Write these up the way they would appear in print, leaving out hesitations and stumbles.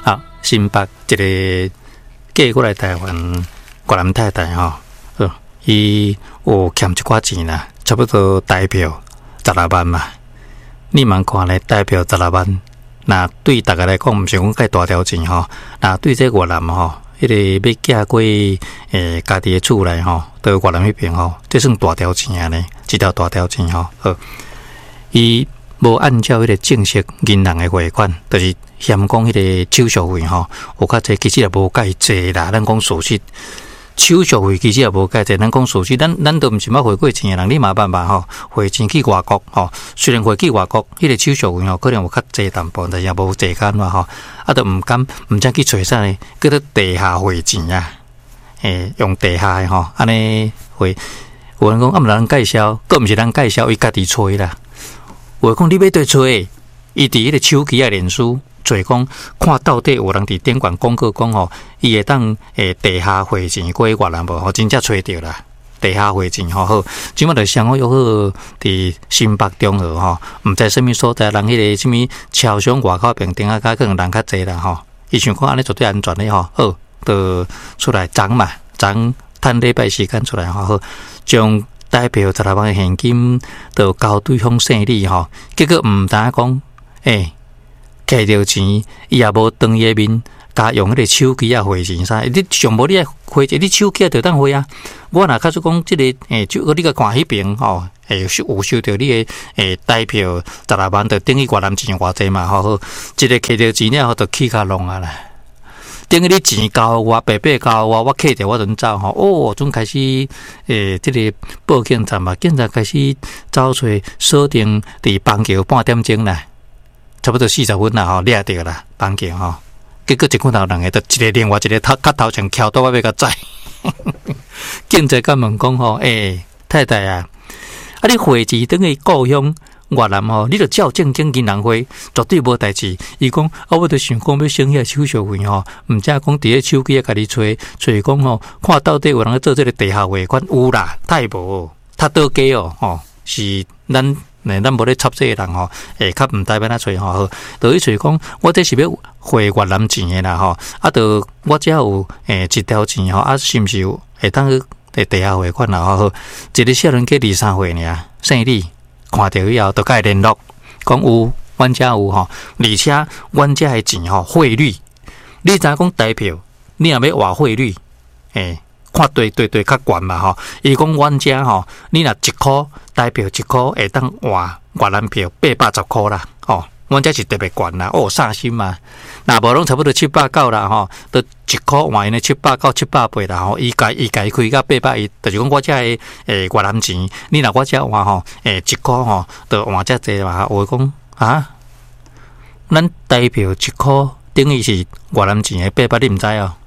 啊，新北一个嫁过来台湾越南太太吼，伊有欠一寡钱啦，差不多台票16万嘛。你们看咧，台票16万，那对大家来讲，毋是讲介大条钱吼。那对这越南吼，迄个要嫁过家己的厝内吼，到越南迄边吼，这算大条钱啊呢，一条大条钱吼。伊无按照迄个正式银行的汇款，就是嫌讲迄个手续费吼，有较济其实也无介济啦。咱讲手续费其实也无介济，咱讲手续，咱都毋是捌汇过钱的人，你嘛办吧吼，汇钱去外国吼，虽然汇去外国，迄个手续费吼可能有较济淡薄，但是也无济干嘛吼，都毋知去找啥呢，叫做地下汇钱啊，用地下的吼，安尼汇，有人讲毋人介绍，佫毋是人介绍，伊家己找啦。有讲你要对找，伊伫迄个手机啊脸书。做讲看到底有人伫电管广告讲吼，伊会当地下汇钱过越南无？吼，真正找着啦！地下汇钱吼好，即摆就上好又好伫新北中和吼，毋知啥物所在，人迄个啥物超商外口边顶啊，可能人较济啦吼。伊想讲安尼绝对安全咧吼，好，就出来涨嘛，赚礼拜时间出来吼好，将代表16万现金就交对方胜利吼，结果毋知讲摕着钱，伊也无当伊面，加用迄个手机啊汇钱啥？你上无你汇你手机啊就当汇啊。我若假使讲即个就你甲看迄边吼，有收着你的代票16万，就等于越南钱偌济嘛吼。一个摕着钱了，就起卡弄啊啦。等于你钱交我，白白交我摕着我阵走吼。阵开始即个报警站嘛，警察开始走出锁定伫邦桥半点钟啦。差不多40分啦，掠着啦，绑架吼。结果一群人个，就一个另外一个脚头前翘倒我要甲载。警察甲问讲吼，太太啊，你汇钱等于故乡越南吼，你著照正经银行汇，绝对无代志。伊讲我著想讲要省遐手续费吼，毋知讲伫咧手机啊，家己找讲吼，看到底有人做这个地下汇款有啦，太无，太倒假吼，是咱无咧插这个人吼，较毋知要哪找吼，就去找讲，我这是要汇越南钱的啦吼，就我只有一条钱吼，是毋是有会当地下汇款啦吼？一个少年家23岁尔，姓李，看到以后就甲伊联络，讲有，阮遮有吼，而且阮遮的钱吼汇率，你知讲台票，你若要换汇率，看对较悬嘛吼，伊讲阮遮吼，你若1箍台票1箍会当换越南票810箍啦，吼，阮遮是特别悬啦，伤心嘛，若无拢差不多700-9啦吼，都1箍换因的700-9、780啦吼，伊家开到800，就是讲我遮的越南钱，你若我遮换吼，1箍吼，就换遮济嘛，有讲啊，咱台票1箍等于是越南钱的800，你毋知哦。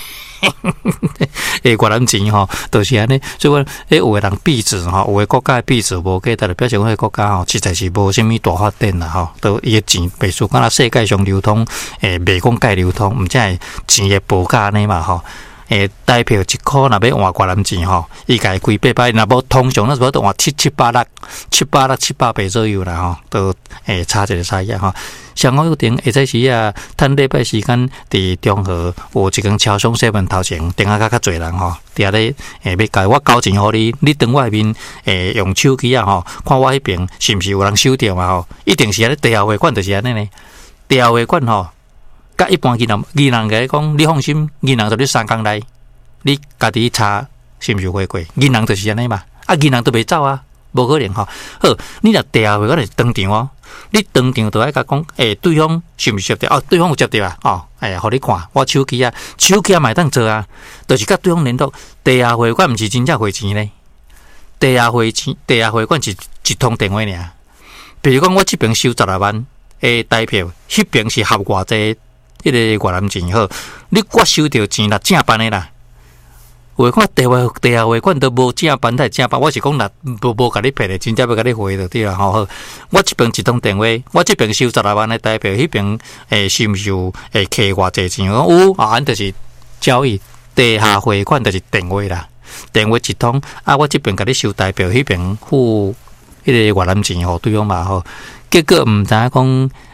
越南钱吼，就是安尼，所以讲，有的人币值吼，有的国家的币值无价，但是表示讲，迄个国家吼，实在是无啥物大发展啦吼，都伊的钱袂输，敢若世界上流通，袂讲介流通，毋才钱的报价安尼嘛吼。台票1箍，若要换越南钱吼，伊家开800，若无通常那时候都换700、780左右啦吼，都差一个差异吼。上好有顶下早时啊，趁礼拜时间伫中和有一间超商7头前，顶下较侪人吼，伫遐咧要甲我交钱互你，你等我面用手机啊吼，看我迄边是毋是有人收着嘛吼？一定是安尼地下汇款就是安尼呢，地下汇款吼。甲一般银行个讲，你放心，银行就你3工内，你家己查是毋是汇过？银行就是安尼嘛，银行都袂走啊，无可能吼。好，你若地下汇款是当场哦，你当场就爱甲讲，对方是毋是接着？对方有接着啊，互你看，我手机啊嘛会当做啊，就是甲对方联络。地下汇款毋是真正汇钱咧，地下汇款是一通电话尔。比如讲，我这边收16万台票，迄边是合偌济。迄个越南钱好，你我收到钱啦，正办的啦。有看地下汇款都无正办，才正办。我是讲啦，无甲你骗的，真正要甲你汇就对啦。好，我这边一通电话，我这边收16万的台票，迄边是毋是有客偌济钱？有安就是交易地下汇款，就是电话啦。电话一通我这边甲你收台票，迄边付迄个越南钱互对方嘛吼。结果毋知影讲。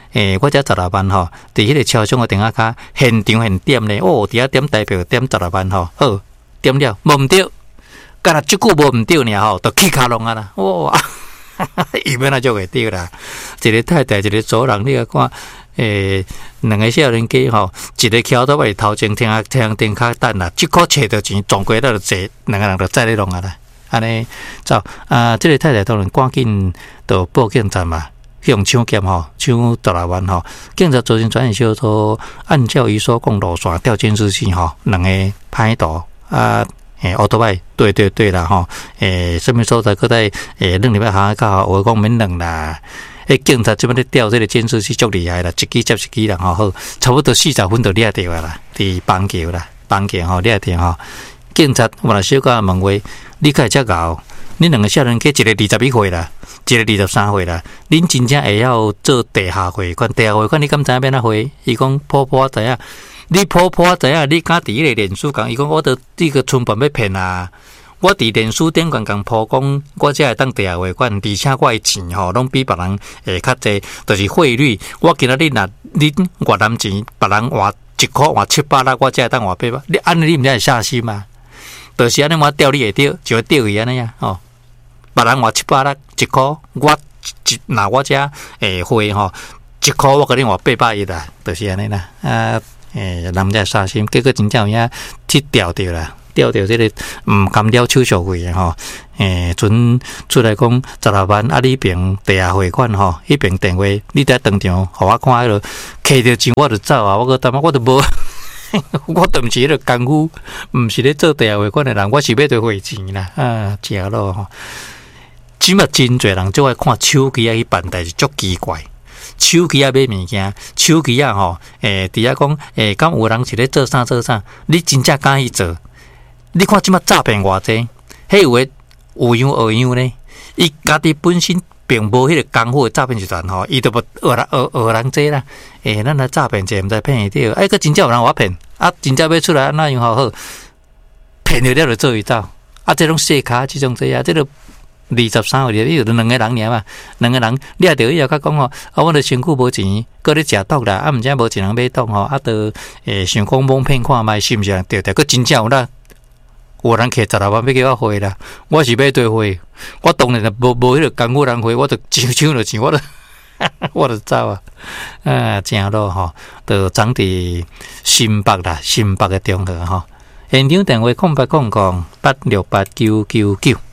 我遮16万吼，伫迄个超商的电话卡现场点咧，伫遐点代表点16万吼，好点了，无毋对，干那即句无毋对尔吼，就起卡拢啊啦，哇！伊要那就会对啦，一个太太，一个主人，你来看，两个少年家吼，一个翘倒来头前听电卡等啦，即刻找到钱，撞过来就坐，两个人就载咧弄啊啦，安尼走这个太太当然赶紧就报警站嘛，用抢劫吼，抢16万吼，警察昨天转移小组，按照伊所讲路线调监视器吼，两个歹徒奥多拜对啦吼，什么所在搁在两礼拜下到，我讲免两啦。警察即摆咧调这个监视器足厉害啦，一支接一支啦吼，好，差不多40分就掠着啊啦，伫邦桥啦，邦桥吼掠着吼。警察我若小可问话，你开遮搞？恁两个少年家一个21岁啦，一个23岁啦，恁真正会晓做地下汇款？地下汇款你敢知影要哪汇？伊讲婆婆知影。你婆婆知影，你敢伫迄个脸书讲，伊讲我得这个村办要骗啊！我伫脸书顶讲婆讲，我才会当地下汇款，而且我的钱吼，拢比别人较济，就是汇率。我今仔日若恁越南钱，别人换1块换700啦，我才会当换800。你安尼你毋才会伤心嘛？就是安尼，我钓你会钓，就会钓伊安尼啊！吼，别人换700啦1块，我遮汇吼1块，我甲你换800啦，就是安尼啦人家伤心，结果真正有影去钓着啦，钓着这个甘了手续费的吼，阵出来讲16万，你边地下汇款吼，迄边电话你在当场，互我看迄落，摕着钱我就走啊，我个他妈我都无，我都毋是迄个功夫，毋是咧做地下汇款的人，我是要对汇钱啦，食咯吼，即嘛真侪人就爱看手机去办代志，足奇怪。手机买物件，手机吼，伫遐讲，敢有人是咧做啥？你真正敢去做？你看即马诈骗偌济，迄有诶有样学样呢？伊家己本身并无迄个功夫诶诈骗集团吼，伊都无学人做啦。咱来诈骗者毋知骗伊着，个真正有人我骗，真正要出来那样好，骗着了就做伊走，这种细卡即种这个。23岁，伊就两个人尔嘛，两个人掠着伊后，甲讲吼，我著身躯无钱，搁咧食毒啦，毋知无一人买毒吼，著想讲蒙骗看卖是毋是人对，佫真正有啦，有人摕16万要给我汇啦，我是要对汇，我当然无迄个功夫人汇，我著抢着钱，我著走正咯吼，著长伫新北啦，新北嘅中和吼，现场电话0800868999。